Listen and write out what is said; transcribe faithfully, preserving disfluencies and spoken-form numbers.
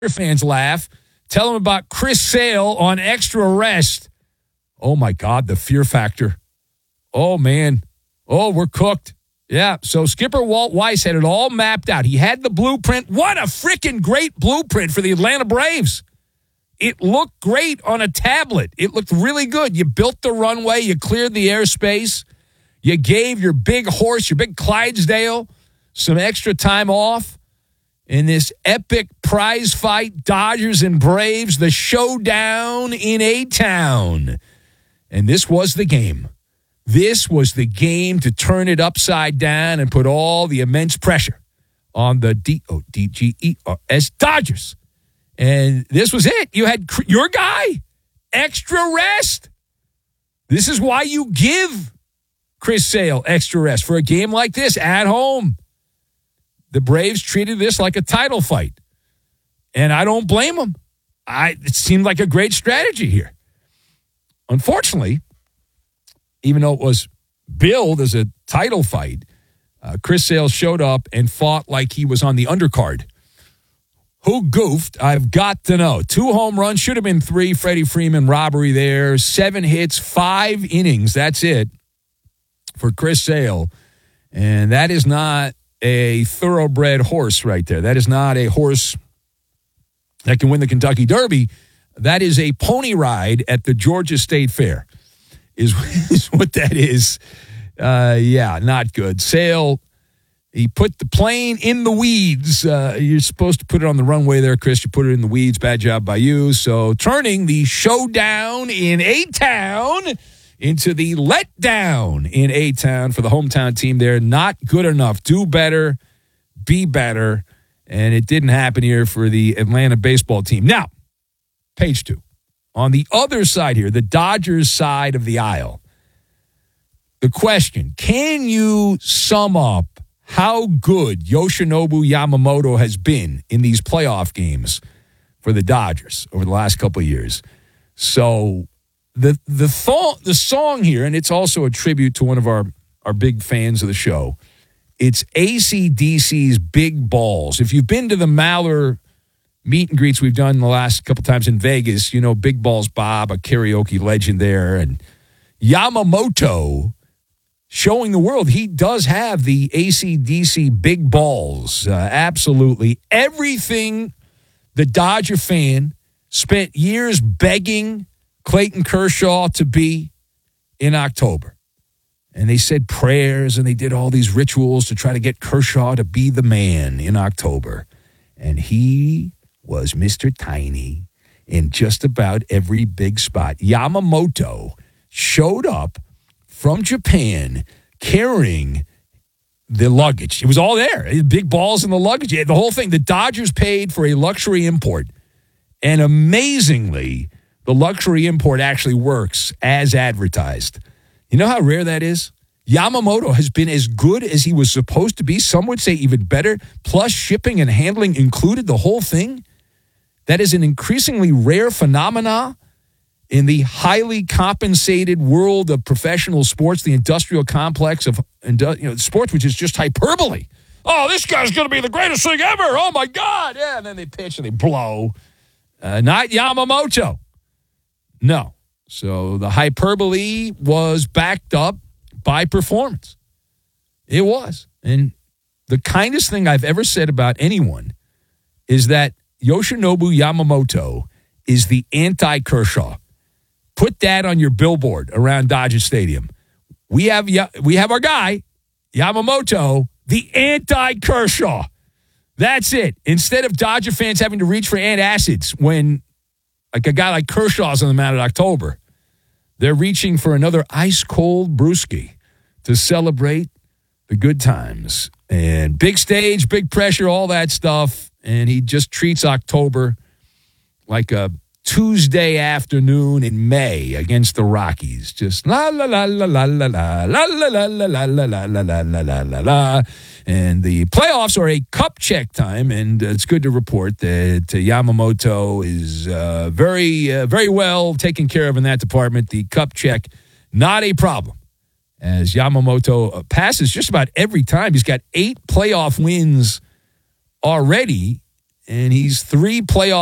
fans laugh. Tell them about Chris Sale on extra rest. Oh, my God, the fear factor. Oh, man. Oh, we're cooked. Yeah, so Skipper Walt Weiss had it all mapped out. He had the blueprint. What a freaking great blueprint for the Atlanta Braves. It looked great on a tablet. It looked really good. You built the runway. You cleared the airspace. You gave your big horse, your big Clydesdale, some extra time off. In this epic prize fight, Dodgers and Braves, the showdown in A-Town. And this was the game. This was the game to turn it upside down and put all the immense pressure on the D O D G E R S Dodgers. And this was it. You had your guy, extra rest. This is why you give Chris Sale extra rest for a game like this at home. The Braves treated this like a title fight. And I don't blame them. I, it seemed like a great strategy here. Unfortunately, even though it was billed as a title fight, uh, Chris Sale showed up and fought like he was on the undercard. Who goofed? I've got to know. Two home runs, should have been three. Freddie Freeman robbery there. Seven hits, five innings. That's it for Chris Sale. And that is not a thoroughbred horse right there. That is not a horse that can win the Kentucky Derby. That is a pony ride at the Georgia State Fair. Is, is what that is. Uh, yeah, not good. Sale, he put the plane in the weeds. Uh, you're supposed to put it on the runway there, Chris. You put it in the weeds. Bad job by you. So turning the showdown in A-Town into the letdown in A-Town for the hometown team there. Not good enough. Do better. Be better. And it didn't happen here for the Atlanta baseball team. Now, page two. On the other side here, the Dodgers side of the aisle, the question, can you sum up how good Yoshinobu Yamamoto has been in these playoff games for the Dodgers over the last couple of years? So the the, th- the song here, and it's also a tribute to one of our, our big fans of the show, it's A C D C's Big Balls. If you've been to the Maller meet and greets we've done the last couple times in Vegas, you know, Big Balls Bob, a karaoke legend there, and Yamamoto showing the world he does have the A C D C Big Balls. Uh, absolutely. Everything the Dodger fan spent years begging Clayton Kershaw to be in October. And they said prayers and they did all these rituals to try to get Kershaw to be the man in October. And he was Mister Tiny in just about every big spot. Yamamoto showed up from Japan carrying the luggage. It was all there. Big balls in the luggage. The whole thing. The Dodgers paid for a luxury import. And amazingly, the luxury import actually works as advertised. You know how rare that is? Yamamoto has been as good as he was supposed to be. Some would say even better. Plus shipping and handling included, the whole thing. That is an increasingly rare phenomena in the highly compensated world of professional sports, the industrial complex of you know, sports, which is just hyperbole. Oh, this guy's going to be the greatest thing ever. Oh, my God. Yeah, and then they pitch and they blow. Uh, not Yamamoto. No. So the hyperbole was backed up by performance. It was. And the kindest thing I've ever said about anyone is that Yoshinobu Yamamoto is the anti-Kershaw. Put that on your billboard around Dodger Stadium. We have we have our guy, Yamamoto, the anti-Kershaw. That's it. Instead of Dodger fans having to reach for antacids when like a guy like Kershaw's on the mound in October, they're reaching for another ice-cold brewski to celebrate the good times. And big stage, big pressure, all that stuff. And he just treats October like a Tuesday afternoon in May against the Rockies. Just la la la la la la la la la la la la la la la la la la la. And the playoffs are a cup check time, and it's good to report that Yamamoto is uh, very, uh, very well taken care of in that department. The cup check, not a problem, as Yamamoto passes just about every time. He's got eight playoff wins already, and he's three playoff